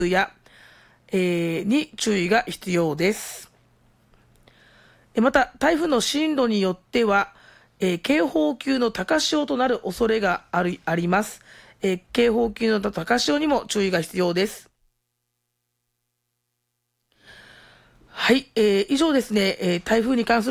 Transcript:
や、に注意が必要です。また、台風の進路によっては、警報級の高潮となる恐れがあります。警報級の高潮にも注意が必要です。はい、以上ですね、台風に関する